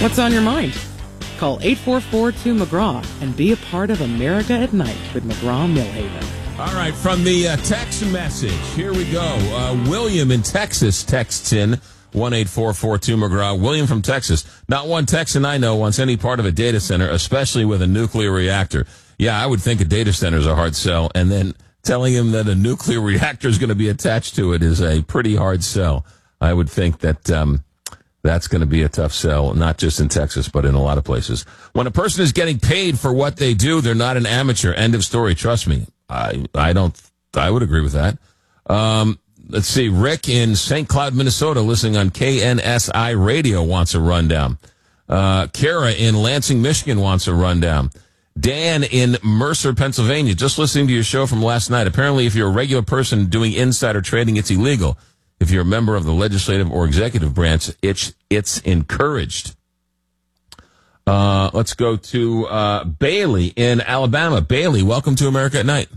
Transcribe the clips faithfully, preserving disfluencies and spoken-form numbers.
What's on your mind? Call eight four four two McGraw and be a part of America at Night with McGraw-Millhaven. All right, from the uh, text message, here we go. Uh, William in Texas texts in one eight four four two McGraw. William from Texas. Not one Texan I know wants any part of a data center, especially with a nuclear reactor. Yeah, I would think a data center is a hard sell, and then telling him that a nuclear reactor is going to be attached to it is a pretty hard sell. I would think that um, that's going to be a tough sell, not just in Texas, but in a lot of places. When a person is getting paid for what they do, they're not an amateur. End of story. Trust me. I I don't. I would agree with that. Um, let's see. Rick in Saint Cloud, Minnesota, listening on K N S I radio, wants a rundown. Uh, Kara in Lansing, Michigan, wants a rundown. Dan in Mercer, Pennsylvania, just listening to your show from last night. Apparently, if you're a regular person doing insider trading, it's illegal. If you're a member of the legislative or executive branch, it's it's encouraged. Uh, let's go to uh, Bailey in Alabama. Bailey, welcome to America at Night.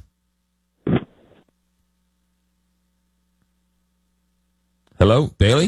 Hello, Bailey?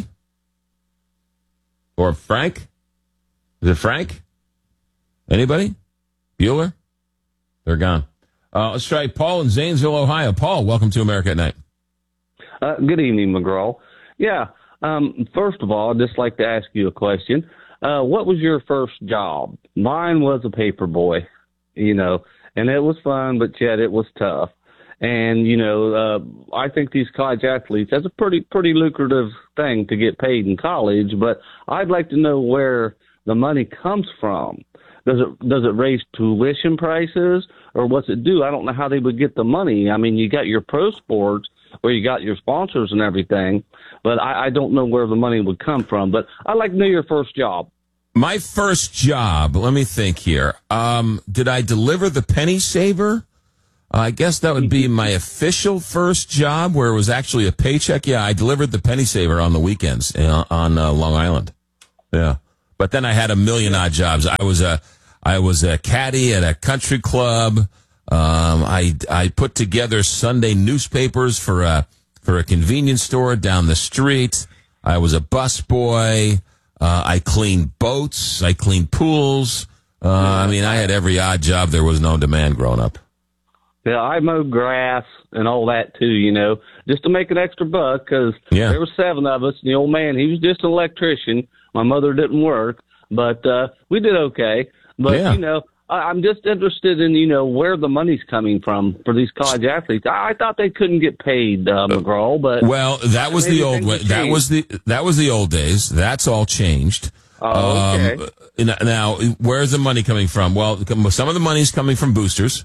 Or Frank? Is it Frank? Anybody? Bueller? They're gone. Uh, let's try Paul in Zanesville, Ohio. Paul, welcome to America at Night. Uh, good evening, McGraw. Yeah, um, first of all, I'd just like to ask you a question. Uh, what was your first job? Mine was a paper boy, you know, and it was fun, but yet it was tough. And, you know, uh, I think these college athletes, that's a pretty, pretty lucrative thing to get paid in college, but I'd like to know where the money comes from. Does it, does it raise tuition prices, or what's it do? I don't know how they would get the money. I mean, you got your pro sports where you got your sponsors and everything, but I, I don't know where the money would come from. But I'd like to know your first job. My first job, let me think here. Um, did I deliver the penny saver? Uh, I guess that would be my official first job, where it was actually a paycheck. Yeah, I delivered the penny saver on the weekends uh, on uh, Long Island. Yeah, but then I had a million odd jobs. I was a I was a caddy at a country club. Um, I I put together Sunday newspapers for a for a convenience store down the street. I was a busboy. Uh, I cleaned boats. I cleaned pools. Uh, I mean, I had every odd job there was known to man growing up. Yeah, I mowed grass and all that too, you know, just to make an extra buck, because yeah. there were seven of us. And the old man, he was just an electrician. My mother didn't work, but uh, we did okay. But, yeah. you know, I, I'm just interested in, you know, where the money's coming from for these college athletes. I, I thought they couldn't get paid, uh, McGraw, but well, that was the old way. That was the that was the old days. That's all changed. Oh, okay. Um, now, where's the money coming from? Well, some of the money's coming from boosters.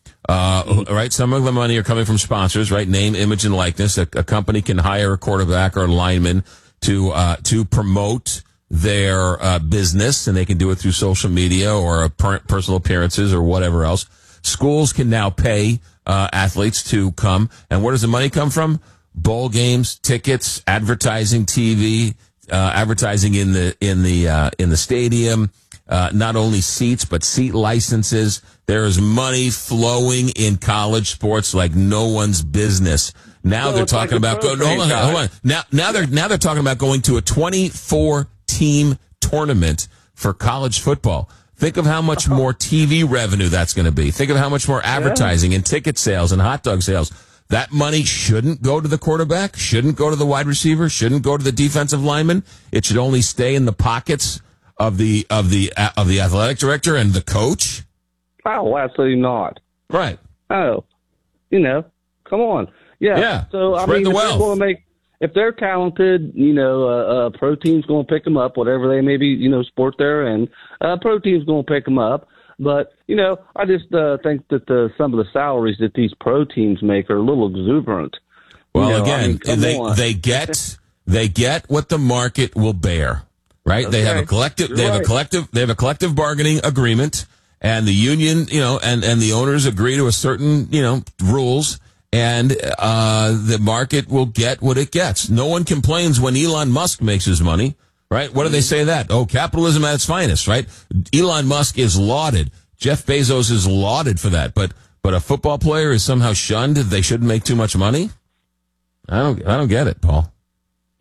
Uh, right. Some of the money are coming from sponsors, right? Name, image, and likeness. A, a company can hire a quarterback or a lineman to, uh, to promote their, uh, business, and they can do it through social media or per- personal appearances or whatever else. Schools can now pay, uh, athletes to come. And where does the money come from? Bowl games, tickets, advertising, T V, uh, advertising in the, in the, uh, in the stadium. Uh, not only seats, but seat licenses. There is money flowing in college sports like no one's business. Now well, they're talking like about go, hold on, hold on. Now, now they're now they're talking about going to a twenty-four team tournament for college football. Think of how much more T V revenue that's going to be. Think of how much more advertising yeah. and ticket sales and hot dog sales. That money shouldn't go to the quarterback, shouldn't go to the wide receiver, shouldn't go to the defensive lineman. It should only stay in the pockets of the of the uh, of the athletic director and the coach. Oh, absolutely not. Right. Oh, you know, come on. Yeah. Yeah. So, I Spread mean, the if wealth. they're going to make, if they're talented, you know, uh, uh, pro team's going to pick them up, whatever they may be, you know, sport they're in. Uh, pro team's going to pick them up. But, you know, I just uh, think that the, some of the salaries that these pro teams make are a little exuberant. Well, you know, again, I mean, they on. they get they get what the market will bear. Right? That's they have right. a collective You're they have right. a collective they have a collective bargaining agreement, and the union, you know, and, and the owners agree to a certain, you know, rules, and uh the market will get what it gets. No one complains when Elon Musk makes his money, right? What do they say that? Oh, capitalism at its finest, right? Elon Musk is lauded. Jeff Bezos is lauded for that, but but a football player is somehow shunned. They shouldn't make too much money. I don't I don't get it, Paul.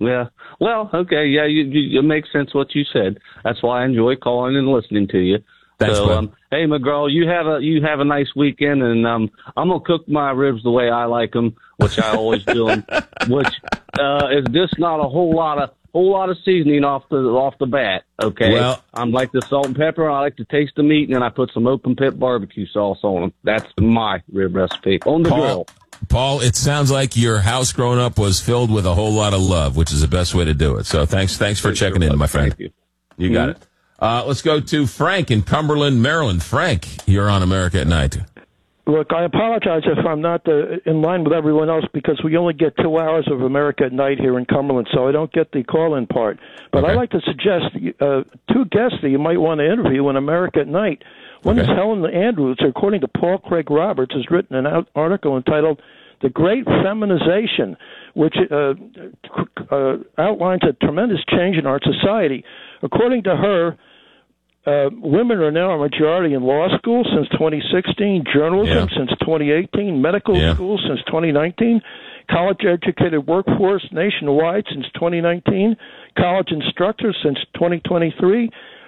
Yeah. Well, okay. Yeah, you, you, it makes sense what you said. That's why I enjoy calling and listening to you. Thanks, so, bud. um, hey, McGraw, you have a you have a nice weekend, and um, I'm gonna cook my ribs the way I like them, which I always do 'em, which uh, is just not a whole lot of whole lot of seasoning off the off the bat. Okay. Well, I'm like the salt and pepper. I like to taste the meat, and then I put some open pit barbecue sauce on them. That's my rib recipe on the Paul, grill. Paul, it sounds like your house growing up was filled with a whole lot of love, which is the best way to do it. So thanks, thanks for checking in, my friend. Thank you. You got Mm-hmm. it. Uh, let's go to Frank in Cumberland, Maryland. Frank, you're on America at Night. Look, I apologize if I'm not uh, in line with everyone else because we only get two hours of America at Night here in Cumberland, so I don't get the call-in part. But Okay. I'd like to suggest uh, two guests that you might want to interview in America at Night. One Okay. is Helen Andrews, according to Paul Craig Roberts, has written an out- article entitled The Great Feminization, which uh, uh, outlines a tremendous change in our society. According to her, Uh, women are now a majority in law school since twenty sixteen, journalism Yeah. since twenty eighteen, medical Yeah. school since twenty nineteen, college-educated workforce nationwide since twenty nineteen, college instructors since twenty twenty-three,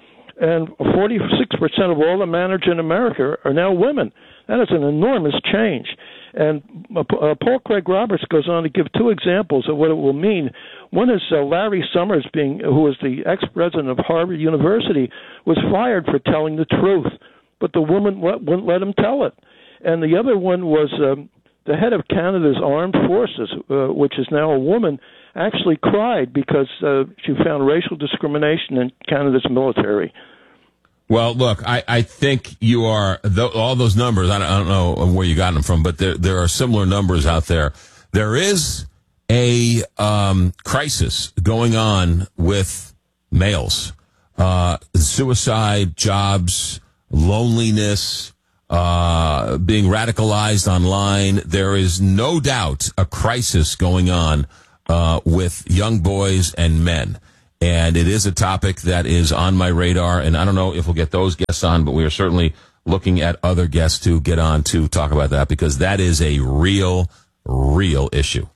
and forty-six percent of all the managers in America are now women. That is an enormous change. And uh, uh, Paul Craig Roberts goes on to give two examples of what it will mean. One is uh, Larry Summers, being who was the ex-president of Harvard University, was fired for telling the truth, but the woman wouldn't let him tell it. And the other one was um, the head of Canada's armed forces, uh, which is now a woman, actually cried because uh, she found racial discrimination in Canada's military. Well, look, I, I think you are, th- all those numbers, I don't, I don't know where you got them from, but there, there are similar numbers out there. There is a um, crisis going on with males. Uh, suicide, jobs, loneliness, uh, being radicalized online. There is no doubt a crisis going on uh, with young boys and men. And it is a topic that is on my radar, and I don't know if we'll get those guests on, but we are certainly looking at other guests to get on to talk about that, because that is a real, real issue.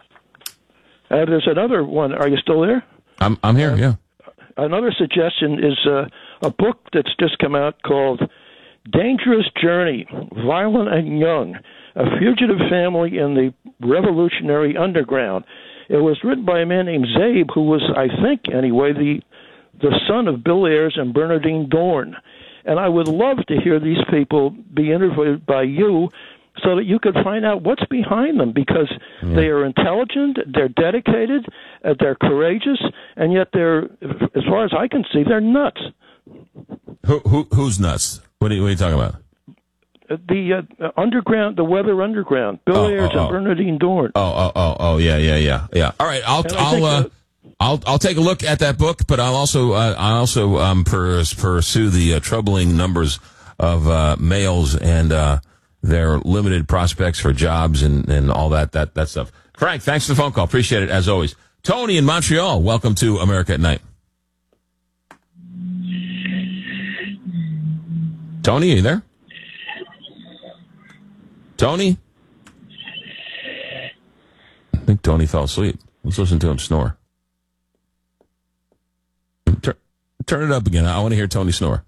Uh, there's another one. Are you still there? I'm I'm here, yeah. Another suggestion is uh, a book that's just come out called Dangerous Journey, Violent and Young, A Fugitive Family in the Revolutionary Underground. It was written by a man named Zabe, who was, I think, anyway, the the son of Bill Ayers and Bernardine Dorn. And I would love to hear these people be interviewed by you so that you could find out what's behind them, because yeah. they are intelligent, they're dedicated, uh, they're courageous, and yet they're, as far as I can see, they're nuts. Who, who Who's nuts? What are you, what are you talking about? The uh, underground, the Weather Underground, Bill oh, Ayers oh, oh. and Bernardine Dorn. Oh, oh, oh, oh, yeah, yeah, yeah, yeah. All right, I'll, I'll, uh, I'll, I'll take a look at that book, but I'll also, uh, I also um, pers- pursue the uh, troubling numbers of uh, males and uh, their limited prospects for jobs and, and all that, that, that stuff. Frank, thanks for the phone call. Appreciate it as always. Tony in Montreal, welcome to America at Night. Tony, are you there? Tony? I think Tony fell asleep. Let's listen to him snore. Turn, turn it up again. I want to hear Tony snore.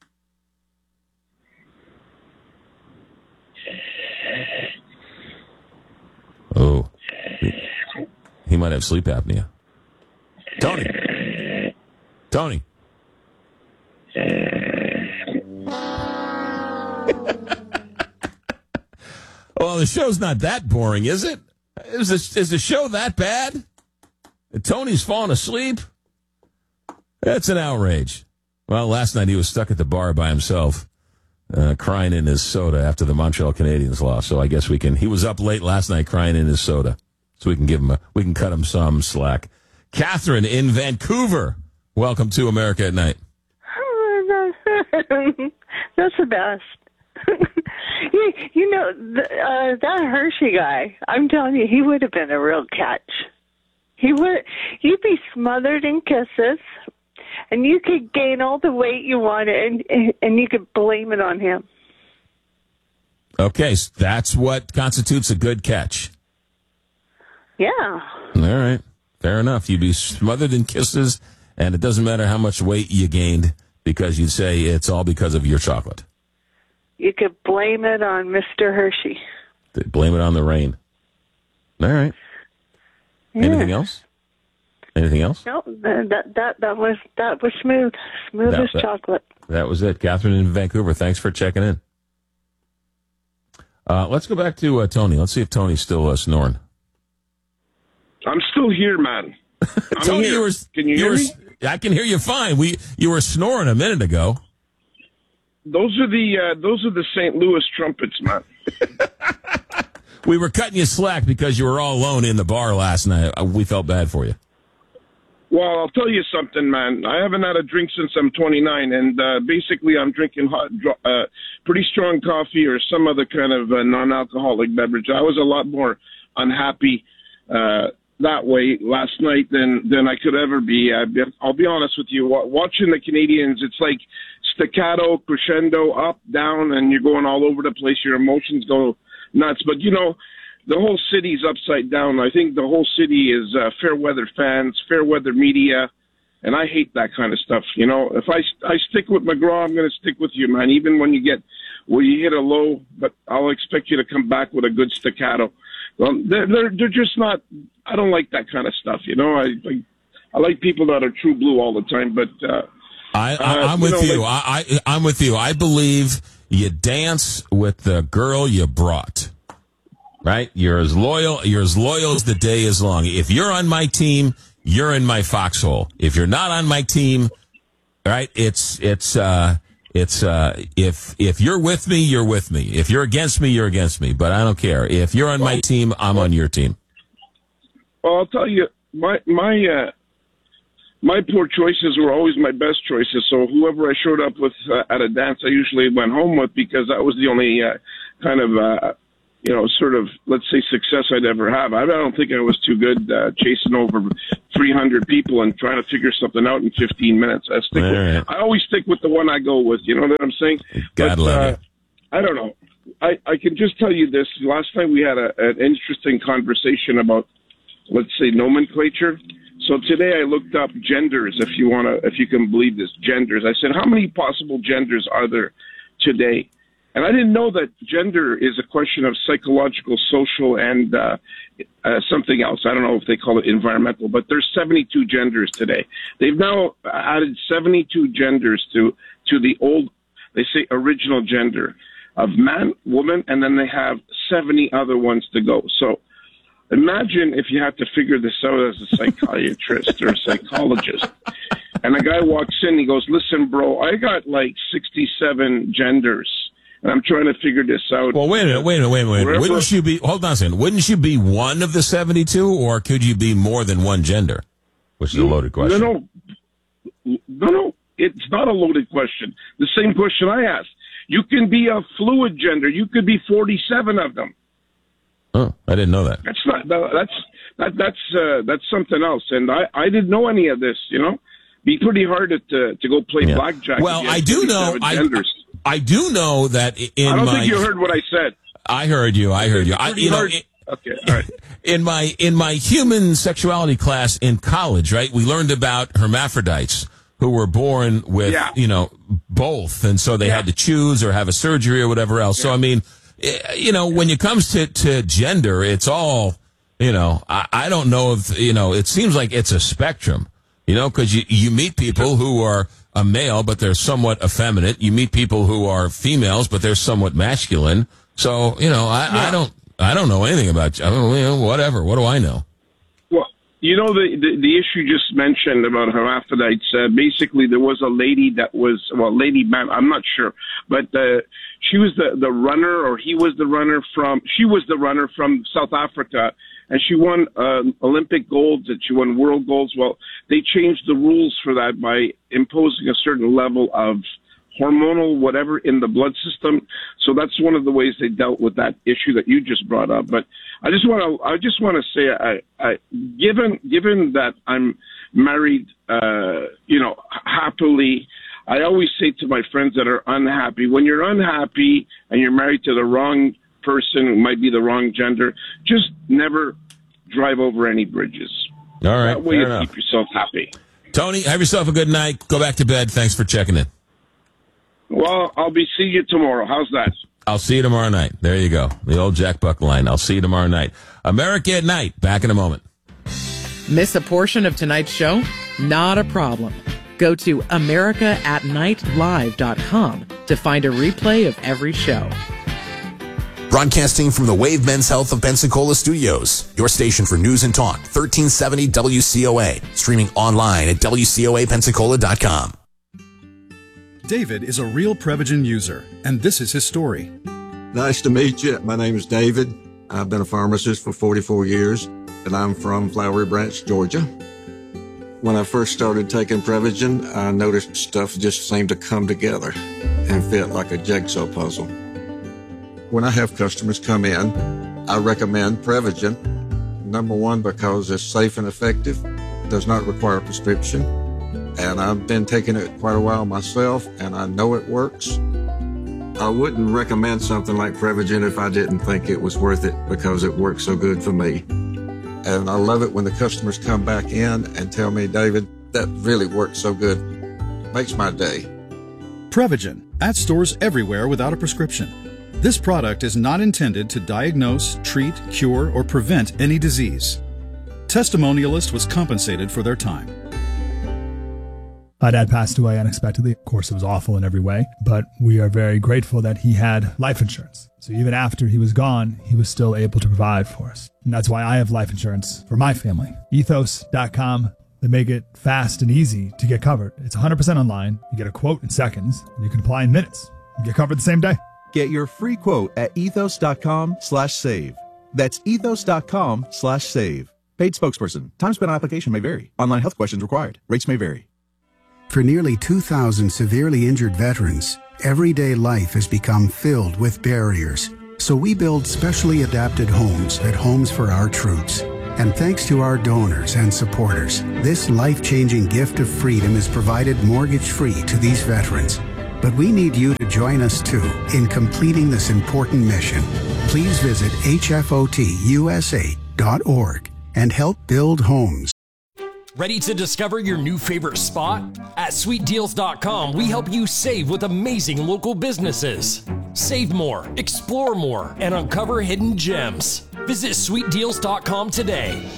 Oh. He, he might have sleep apnea. Tony. Tony. Well, the show's not that boring, is it? Is the, is the show that bad? Tony's falling asleep? That's an outrage. Well, last night he was stuck at the bar by himself, uh, crying in his soda after the Montreal Canadiens lost. So I guess we can. He was up late last night crying in his soda, so we can give him a, we can cut him some slack. Catherine in Vancouver, welcome to America at Night. That's the best. you, you know, the, uh, that Hershey guy, I'm telling you, he would have been a real catch. He would, you'd be smothered in kisses, and you could gain all the weight you wanted, and, and you could blame it on him. Okay, so that's what constitutes a good catch. Yeah. All right. Fair enough. You'd be smothered in kisses, and it doesn't matter how much weight you gained because you'd say it's all because of your chocolate. You could blame it on Mister Hershey. Blame it on the rain. All right. Yeah. Anything else? Anything else? No, that that that was that was smooth, smooth That- as that- chocolate. That was it. Catherine in Vancouver, thanks for checking in. Uh, let's go back to uh, Tony. Let's see if Tony's still uh, snoring. I'm still here, man. I'm Tony, here. you were. Can you, you hear were, me? I can hear you fine. We you were snoring a minute ago. Those are the uh, those are the Saint Louis trumpets, man. We were cutting you slack because you were all alone in the bar last night. Uh, We felt bad for you. Well, I'll tell you something, man. I haven't had a drink since I'm twenty-nine, and uh, basically I'm drinking hot, dr- uh, pretty strong coffee or some other kind of uh, non-alcoholic beverage. I was a lot more unhappy uh, that way last night than than I could ever be. Uh, I'll be honest with you. Wa- Watching the Canadians, it's like staccato, crescendo, up, down, and you're going all over the place. Your emotions go nuts. But, you know, the whole city's upside down. I think the whole city is uh, fair weather fans, fair weather media, and I hate that kind of stuff. You know, if I, I stick with McGraw, I'm going to stick with you, man, even when you get where you hit a low, but I'll expect you to come back with a good staccato. Well, they're, they're, they're just not, I don't like that kind of stuff, you know. I, I, I like people that are true blue all the time, but... Uh, I, I, Uh, I'm you with know, you. like- I, I, I'm with you. I believe you dance with the girl you brought. Right? You're as loyal. You're as loyal as the day is long. If you're on my team, you're in my foxhole. If you're not on my team, right? It's it's uh, it's uh, if if you're with me, you're with me. If you're against me, you're against me. But I don't care. If you're on my team, I'm on your team. Well, I'll tell you, my my uh, my poor choices were always my best choices. So whoever I showed up with uh, at a dance, I usually went home with because that was the only uh, kind of uh, you know sort of let's say success I'd ever have. I don't think I was too good uh, chasing over three hundred people and trying to figure something out in fifteen minutes. I stick. All With, right. I always stick with the one I go with. You know what I'm saying? God But, love uh, you. I don't know. I, I can just tell you this. Last night we had a, an interesting conversation about, let's say, nomenclature. So today I looked up genders, if you want to, if you can believe this, genders. I said, how many possible genders are there today? And I didn't know that gender is a question of psychological, social, and uh, uh, something else. I don't know if they call it environmental, but there's seventy-two genders today. They've now added seventy-two genders to, to the old, they say, original gender of man, woman, and then they have seventy other ones to go. So imagine if you had to figure this out as a psychiatrist or a psychologist, and a guy walks in, he goes, listen, bro, I got like sixty-seven genders, and I'm trying to figure this out. Well, wait a minute, wait a minute, wait a minute. Wherever- Wouldn't you be, hold on a second, wouldn't you be one of the seventy-two, or could you be more than one gender? Which is a loaded question. No, no, no, no, it's not a loaded question. The same question I asked. You can be a fluid gender. You could be forty-seven of them. Oh, I didn't know that. That's not, that's, that, that's, uh, that's something else. And I, I didn't know any of this, you know, be pretty hard to, to, to go play Yeah. blackjack. Well, if you I had do know, forty-seven I, genders. I do know that in I don't my, think you heard what I said. I heard you, I heard you. I, Pretty you know, hard. it- Okay, all right. in my in my human sexuality class in college, right, we learned about hermaphrodites who were born with, Yeah. you know, both, and so they Yeah. had to choose or have a surgery or whatever else. So, I mean, eh, you know, when it comes to, to gender, it's all, you know, I, I don't know if, you know, it seems like it's a spectrum, you know, because you, you meet people who are a male, but they're somewhat effeminate. You meet people who are females, but they're somewhat masculine. So, you know, I, I don't, I don't know anything about, I don't, you know, whatever. What do I know? Well, you know, the, the, the issue just mentioned about hermaphrodites, uh, basically there was a lady that was, well, lady, man, I'm not sure, but uh, she was the, the runner, or he was the runner from, she was the runner from South Africa, and she won uh, Olympic golds, and she won world golds. Well, they changed the rules for that by imposing a certain level of hormonal whatever in the blood system. So that's one of the ways they dealt with that issue that you just brought up. But I just want to, I just want to say, I, I, given, given that I'm married, uh, you know, happily, I always say to my friends that are unhappy, when you're unhappy and you're married to the wrong person who might be the wrong gender, just never drive over any bridges. All right. That way fair you enough. keep yourself happy. Tony, have yourself a good night. Go back to bed. Thanks for checking in. Well, I'll be seeing you tomorrow. How's that? I'll see you tomorrow night. There you go. The old Jack Buck line. I'll see you tomorrow night. America at Night. Back in a moment. Miss a portion of tonight's show? Not a problem. Go to america at night live dot com to find a replay of every show. Broadcasting from the Wave Men's Health of Pensacola Studios, your station for news and talk, thirteen seventy W C O A, streaming online at W C O A Pensacola dot com. David is a real Prevagen user, and this is his story. Nice to meet you. My name is David. I've been a pharmacist for forty-four years, and I'm from Flowery Branch, Georgia. When I first started taking Prevagen, I noticed stuff just seemed to come together and fit like a jigsaw puzzle. When I have customers come in, I recommend Prevagen. Number one, because it's safe and effective, does not require a prescription, and I've been taking it quite a while myself, and I know it works. I wouldn't recommend something like Prevagen if I didn't think it was worth it, because it works so good for me. And I love it when the customers come back in and tell me, David, that really works so good. Makes my day. Prevagen, at stores everywhere without a prescription. This product is not intended to diagnose, treat, cure, or prevent any disease. Testimonialist was compensated for their time. My dad passed away unexpectedly. Of course, it was awful in every way, but we are very grateful that he had life insurance. So even after he was gone, he was still able to provide for us. And that's why I have life insurance for my family. ethos dot com. They make it fast and easy to get covered. It's one hundred percent online. You get a quote in seconds, and you can apply in minutes. You get covered the same day. Get your free quote at ethos dot com slash save. That's ethos dot com slash save. Paid spokesperson. Time spent on application may vary. Online health questions required. Rates may vary. For nearly two thousand severely injured veterans, everyday life has become filled with barriers. So we build specially adapted homes at Homes for Our Troops. And thanks to our donors and supporters, this life-changing gift of freedom is provided mortgage-free to these veterans. But we need you to join us too in completing this important mission. Please visit H F O T U S A dot org and help build homes. Ready to discover your new favorite spot? At sweet deals dot com, we help you save with amazing local businesses. Save more, explore more, and uncover hidden gems. Visit sweet deals dot com today.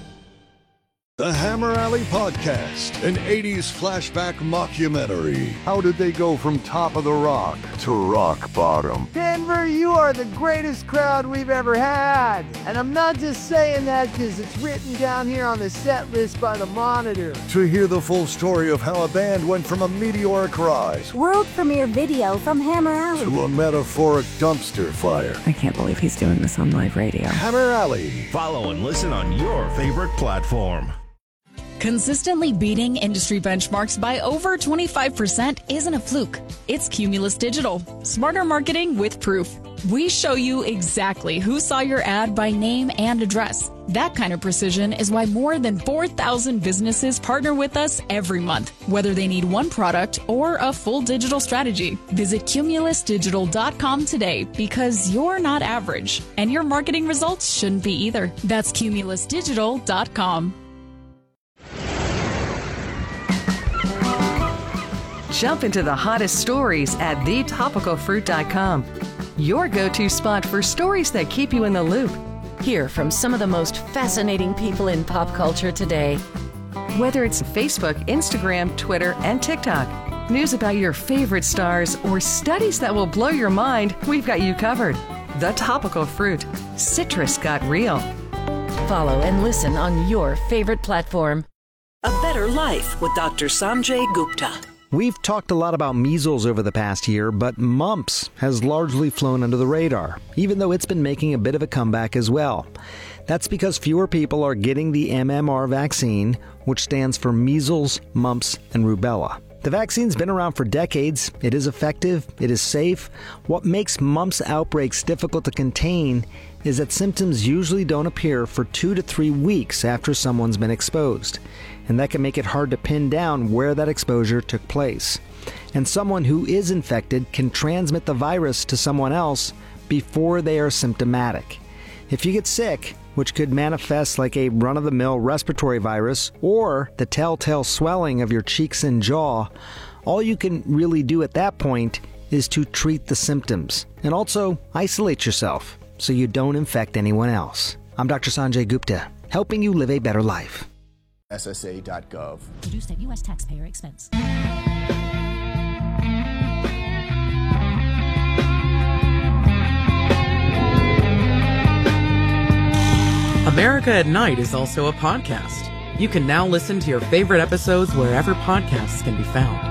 The Hammer Alley Podcast, an eighties flashback mockumentary. How did they go from top of the rock to rock bottom? Denver, you are the greatest crowd we've ever had. And I'm not just saying that because it's written down here on the set list by the Monitor. To hear the full story of how a band went from a meteoric rise, world premiere video from Hammer Alley, to a metaphoric dumpster fire. I can't believe he's doing this on live radio. Hammer Alley. Follow and listen on your favorite platform. Consistently beating industry benchmarks by over twenty-five percent isn't a fluke. It's Cumulus Digital. Smarter marketing with proof. We show you exactly who saw your ad by name and address. That kind of precision is why more than four thousand businesses partner with us every month, whether they need one product or a full digital strategy. Visit cumulus digital dot com today because you're not average, and your marketing results shouldn't be either. That's cumulus digital dot com. Jump into the hottest stories at the topical fruit dot com. Your go-to spot for stories that keep you in the loop. Hear from some of the most fascinating people in pop culture today. Whether it's Facebook, Instagram, Twitter, and TikTok, news about your favorite stars, or studies that will blow your mind, we've got you covered. The Topical Fruit. Citrus got real. Follow and listen on your favorite platform. A Better Life with Doctor Sanjay Gupta. We've talked a lot about measles over the past year, but mumps has largely flown under the radar, even though it's been making a bit of a comeback as well. That's because fewer people are getting the M M R vaccine, which stands for measles, mumps, and rubella. The vaccine's been around for decades. It is effective. It is safe. What makes mumps outbreaks difficult to contain is that symptoms usually don't appear for two to three weeks after someone's been exposed. And that can make it hard to pin down where that exposure took place. And someone who is infected can transmit the virus to someone else before they are symptomatic. If you get sick, which could manifest like a run-of-the-mill respiratory virus or the telltale swelling of your cheeks and jaw, all you can really do at that point is to treat the symptoms and also isolate yourself so you don't infect anyone else. I'm Doctor Sanjay Gupta, helping you live a better life. S S A dot gov. Produced at U S taxpayer expense. America at Night is also a podcast. You can now listen to your favorite episodes wherever podcasts can be found.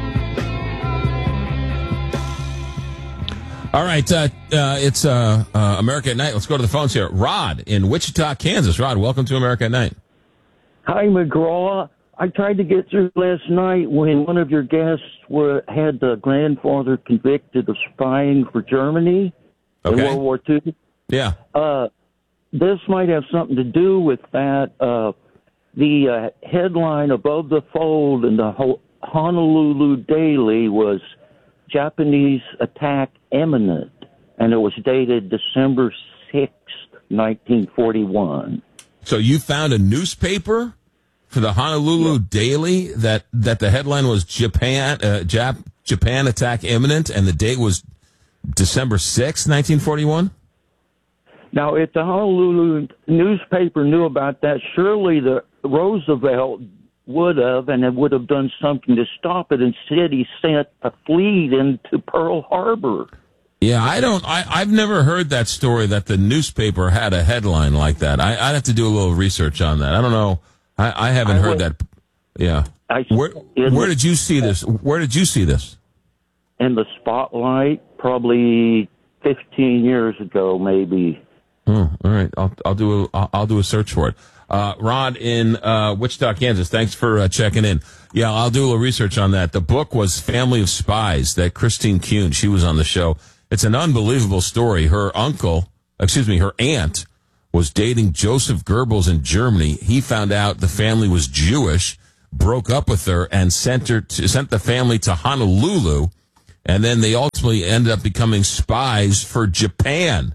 All right, uh, uh, it's uh, uh, America at Night. Let's go to the phones here. Rod in Wichita, Kansas. Rod, welcome to America at Night. Hi, McGraw. I tried to get through last night when one of your guests were, had the grandfather convicted of spying for Germany Okay. in World War Two. Yeah. Uh, this might have something to do with that. Uh, the uh, headline above the fold in the Ho- Honolulu Daily was Japanese attack imminent, and it was dated December sixth, nineteen forty-one. So you found a newspaper for the Honolulu yeah. Daily that, that the headline was Japan uh, Jap- Japan attack imminent, and the date was December sixth, nineteen forty-one? Now, if the Honolulu newspaper knew about that, surely the Roosevelt would have, and it would have done something to stop it. Instead, he sent a fleet into Pearl Harbor. Yeah, I don't. I, I've never heard that story that the newspaper had a headline like that. I, I'd have to do a little research on that. I don't know. I, I haven't I heard would, that. Yeah. I, where where did you see this? Where did you see this? In the Spotlight, probably fifteen years ago, maybe. Oh, all right. I'll I'll do a I'll, I'll do a search for it. Uh, Rod in uh, Wichita, Kansas. Thanks for uh, checking in. Yeah, I'll do a little research on that. The book was Family of Spies. That Christine Kuhn, she was on the show. It's an unbelievable story. Her uncle, excuse me, her aunt was dating Joseph Goebbels in Germany. He found out the family was Jewish, broke up with her, and sent her to, sent the family to Honolulu. And then they ultimately ended up becoming spies for Japan.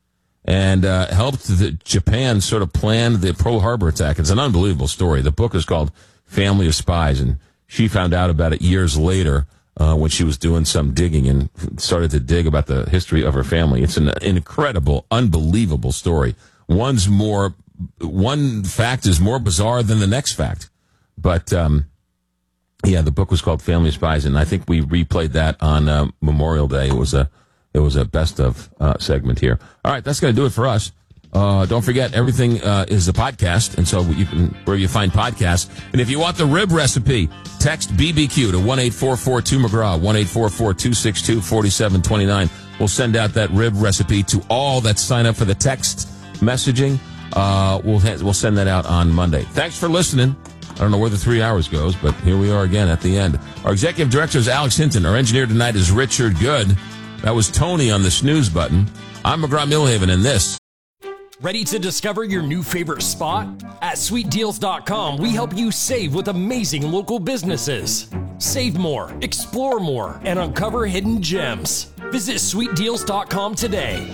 And uh, helped the, Japan sort of plan the Pearl Harbor attack. It's an unbelievable story. The book is called Family of Spies, and she found out about it years later uh, when she was doing some digging and started to dig about the history of her family. It's an incredible, unbelievable story. One's more, one fact is more bizarre than the next fact. But, um, yeah, the book was called Family of Spies, and I think we replayed that on uh, Memorial Day. It was a It was a best of uh, segment here. All right, that's going to do it for us. Uh, don't forget, everything uh, is a podcast, and so you can where you find podcasts. And if you want the rib recipe, text B B Q to one eight four four two McGraw, one eight four four two six two four seven two nine. We'll send out that rib recipe to all that sign up for the text messaging. Uh, we'll ha- we'll send that out on Monday. Thanks for listening. I don't know where the three hours goes, but here we are again at the end. Our executive director is Alex Hinton. Our engineer tonight is Richard Good. That was Tony on the snooze button. I'm McGraw Millhaven, and this. Ready to discover your new favorite spot? At sweet deals dot com, we help you save with amazing local businesses. Save more, explore more, and uncover hidden gems. Visit sweet deals dot com today.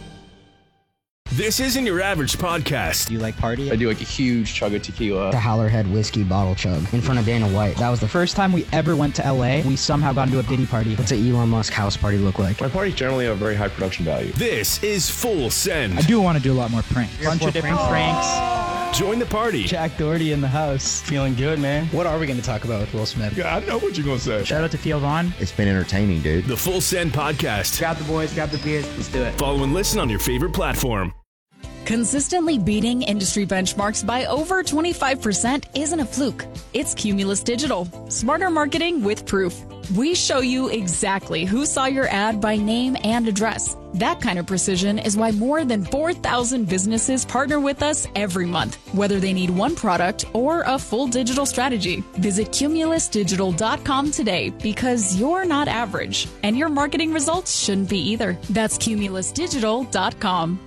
This isn't your average podcast. Do you like party? I do like a huge chug of tequila. The Howlerhead whiskey bottle chug in front of Dana White. That was the first time we ever went to L A. We somehow got into a Diddy party. What's an Elon Musk house party look like? My parties generally have very high production value. This is Full Send. I do want to do a lot more pranks. A bunch of different pranks. Join the party. Jack Doherty in the house. Feeling good, man. What are we going to talk about with Will Smith? Yeah, I know what you're going to say. Shout out to Theo Vaughn. It's been entertaining, dude. The Full Send Podcast. Grab the boys, grab the beers. Let's do it. Follow and listen on your favorite platform. Consistently beating industry benchmarks by over twenty-five percent isn't a fluke. It's Cumulus Digital. Smarter marketing with proof. We show you exactly who saw your ad by name and address. That kind of precision is why more than four thousand businesses partner with us every month, whether they need one product or a full digital strategy. Visit cumulus digital dot com today because you're not average, and your marketing results shouldn't be either. That's cumulus digital dot com.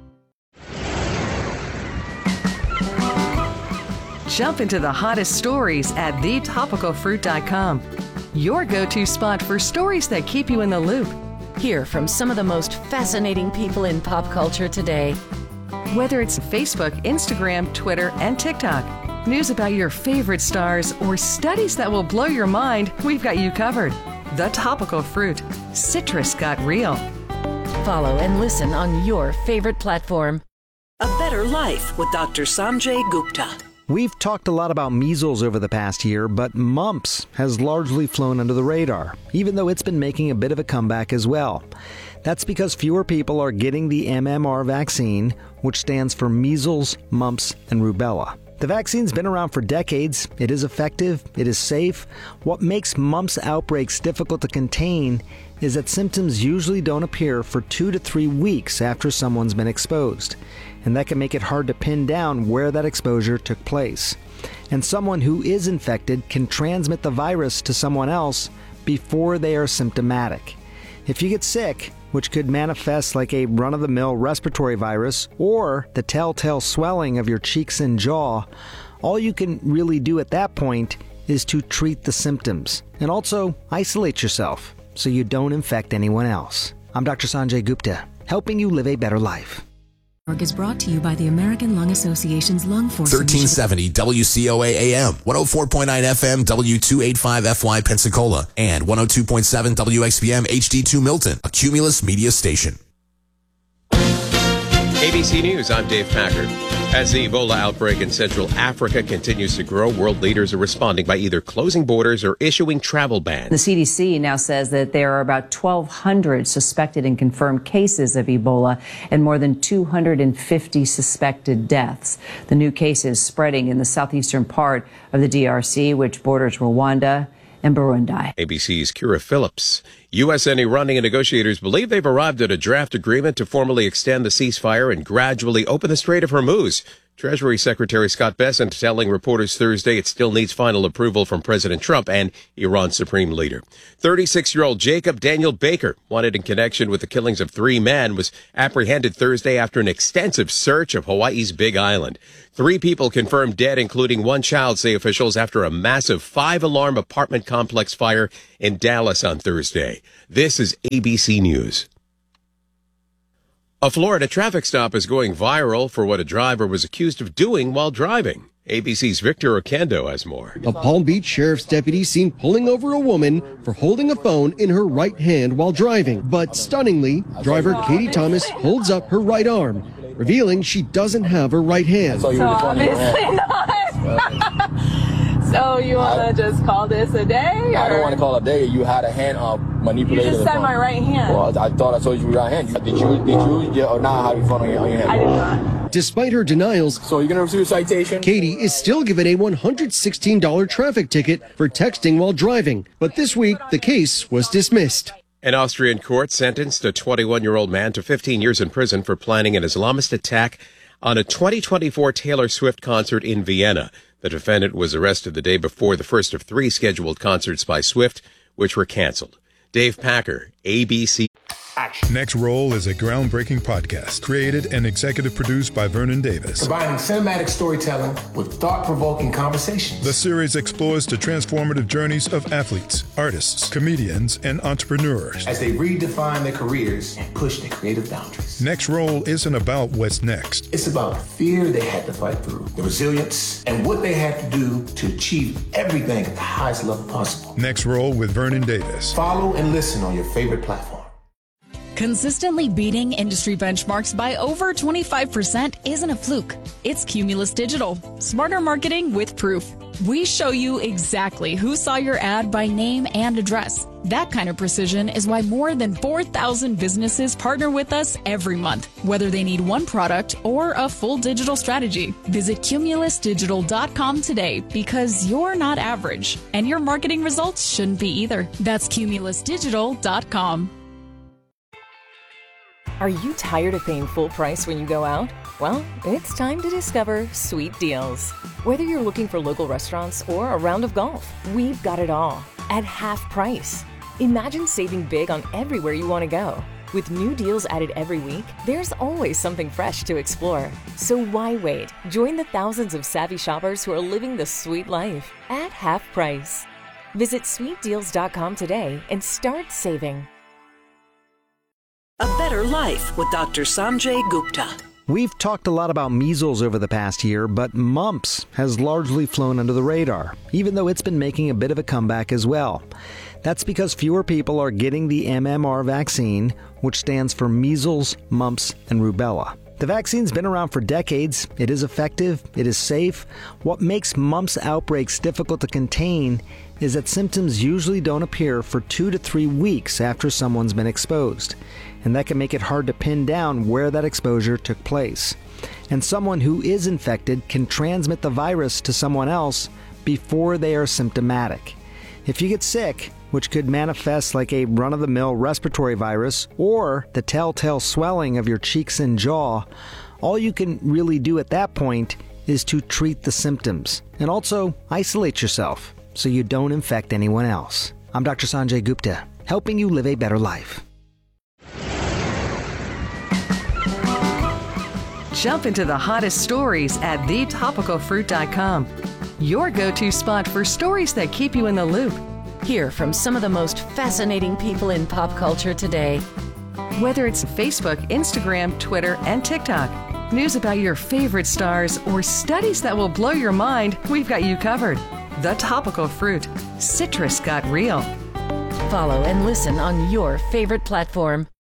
Jump into the hottest stories at the topical fruit dot com. Your go-to spot for stories that keep you in the loop. Hear from some of the most fascinating people in pop culture today. Whether it's Facebook, Instagram, Twitter, and TikTok, news about your favorite stars, or studies that will blow your mind, we've got you covered. The Topical Fruit. Citrus got real. Follow and listen on your favorite platform. A Better Life with Doctor Sanjay Gupta. We've talked a lot about measles over the past year, but mumps has largely flown under the radar, even though it's been making a bit of a comeback as well. That's because fewer people are getting the M M R vaccine, which stands for measles, mumps, and rubella. The vaccine's been around for decades. It is effective. It is safe. What makes mumps outbreaks difficult to contain is that symptoms usually don't appear for two to three weeks after someone's been exposed. And that can make it hard to pin down where that exposure took place. And someone who is infected can transmit the virus to someone else before they are symptomatic. If you get sick, which could manifest like a run-of-the-mill respiratory virus or the telltale swelling of your cheeks and jaw, all you can really do at that point is to treat the symptoms and also isolate yourself so you don't infect anyone else. I'm Doctor Sanjay Gupta, helping you live a better life. Is brought to you by the American Lung Association's Lung Force thirteen seventy W C O A A M, one oh four point nine F M, W two eighty-five F Y Pensacola, and one oh two point seven W X P M H D two Milton, a Cumulus media station. A B C News, I'm Dave Packer. As the Ebola outbreak in Central Africa continues to grow, world leaders are responding by either closing borders or issuing travel bans. The C D C now says that there are about twelve hundred suspected and confirmed cases of Ebola and more than two hundred fifty suspected deaths. The new cases spreading in the southeastern part of the D R C, which borders Rwanda and Burundi. A B C's Kira Phillips. U S and Iranian negotiators believe they've arrived at a draft agreement to formally extend the ceasefire and gradually open the Strait of Hormuz. Treasury Secretary Scott Bessent telling reporters Thursday it still needs final approval from President Trump and Iran's supreme leader. thirty-six-year-old Jacob Daniel Baker, wanted in connection with the killings of three men, was apprehended Thursday after an extensive search of Hawaii's Big Island. Three people confirmed dead, including one child, say officials, after a massive five-alarm apartment complex fire in Dallas on Thursday. This is A B C News. A Florida traffic stop is going viral for what a driver was accused of doing while driving. A B C's Victor Oquendo has more. A Palm Beach sheriff's deputy seen pulling over a woman for holding a phone in her right hand while driving. But stunningly, driver Katie Thomas holds up her right arm, revealing she doesn't have her right hand. So obviously not. So you want to just call this a day? Or? I don't want to call it a day. You had a hand uh, manipulated. You just said my right hand. Well, I thought I told you your right hand. Did you, did you yeah, or not have your phone on your, on your hand? I did not. Despite her denials, so you're going to receive a citation? Katie is still given a one hundred sixteen dollars traffic ticket for texting while driving. But this week, the case was dismissed. An Austrian court sentenced a twenty-one-year-old man to fifteen years in prison for planning an Islamist attack on a twenty twenty-four Taylor Swift concert in Vienna. The defendant was arrested the day before the first of three scheduled concerts by Swift, which were canceled. Dave Packer, A B C. Next Roll is a groundbreaking podcast created and executive produced by Vernon Davis. Combining cinematic storytelling with thought-provoking conversations. The series explores the transformative journeys of athletes, artists, comedians, and entrepreneurs as they redefine their careers and push their creative boundaries. Next Roll isn't about what's next. It's about the fear they had to fight through, the resilience, and what they had to do to achieve everything at the highest level possible. Next Roll with Vernon Davis. Follow and listen on your favorite platform. Consistently beating industry benchmarks by over twenty-five percent isn't a fluke. It's Cumulus Digital. Smarter marketing with proof. We show you exactly who saw your ad by name and address. That kind of precision is why more than four thousand businesses partner with us every month, whether they need one product or a full digital strategy. Visit cumulus digital dot com today because you're not average, and your marketing results shouldn't be either. That's cumulus digital dot com. Are you tired of paying full price when you go out? Well, it's time to discover Sweet Deals. Whether you're looking for local restaurants or a round of golf, we've got it all at half price. Imagine saving big on everywhere you want to go. With new deals added every week, there's always something fresh to explore. So why wait? Join the thousands of savvy shoppers who are living the sweet life at half price. Visit sweet deals dot com today and start saving. A Better Life with Doctor Sanjay Gupta. We've talked a lot about measles over the past year, but mumps has largely flown under the radar, even though it's been making a bit of a comeback as well. That's because fewer people are getting the M M R vaccine, which stands for measles, mumps, and rubella. The vaccine's been around for decades. It is effective. It is safe. What makes mumps outbreaks difficult to contain is that symptoms usually don't appear for two to three weeks after someone's been exposed. And that can make it hard to pin down where that exposure took place. And someone who is infected can transmit the virus to someone else before they are symptomatic. If you get sick, which could manifest like a run-of-the-mill respiratory virus or the telltale swelling of your cheeks and jaw, all you can really do at that point is to treat the symptoms and also isolate yourself so you don't infect anyone else. I'm Doctor Sanjay Gupta, helping you live a better life. Jump into the hottest stories at the topical fruit dot com. Your go-to spot for stories that keep you in the loop. Hear from some of the most fascinating people in pop culture today. Whether it's Facebook, Instagram, Twitter, and TikTok, news about your favorite stars, or studies that will blow your mind, we've got you covered. The Topical Fruit. Citrus got real. Follow and listen on your favorite platform.